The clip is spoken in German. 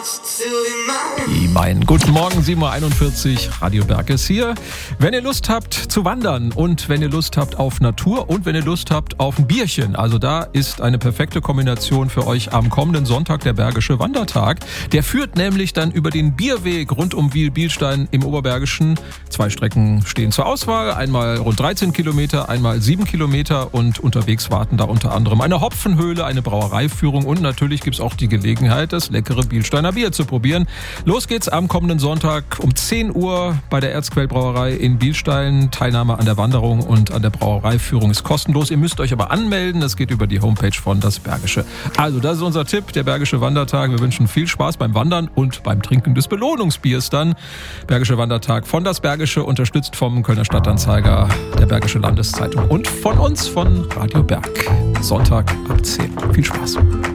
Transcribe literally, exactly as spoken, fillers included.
Mein guten Morgen, sieben Uhr einundvierzig, Radio Berg ist hier. Wenn ihr Lust habt zu wandern und wenn ihr Lust habt auf Natur und wenn ihr Lust habt auf ein Bierchen, also da ist eine perfekte Kombination für euch am kommenden Sonntag der Bergische Wandertag. Der führt nämlich dann über den Bierweg rund um Wiel-Bielstein im Oberbergischen. Zwei Strecken stehen zur Auswahl, einmal rund dreizehn Kilometer, einmal sieben Kilometer und unterwegs warten da unter anderem eine Hopfenhöhle, eine Brauereiführung und natürlich gibt es auch die Gelegenheit, das leckere Bielsteiner Bier zu probieren. Los geht's am kommenden Sonntag um zehn Uhr bei der Erzquellbrauerei in Bielstein. Teilnahme an der Wanderung und an der Brauereiführung ist kostenlos. Ihr müsst euch aber anmelden. Das geht über die Homepage von Das Bergische. Also, das ist unser Tipp, der Bergische Wandertag. Wir wünschen viel Spaß beim Wandern und beim Trinken des Belohnungsbiers dann. Bergische Wandertag von Das Bergische, unterstützt vom Kölner Stadtanzeiger, der Bergische Landeszeitung und von uns, von Radio Berg. Sonntag ab zehn. Viel Spaß.